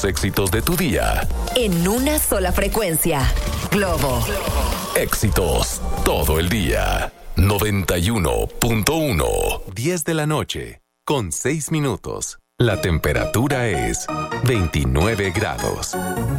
los éxitos de tu día. En una sola frecuencia. Globo. Éxitos todo el día. 91.1. 10 de la noche, con 6 minutos. La temperatura es 29 grados.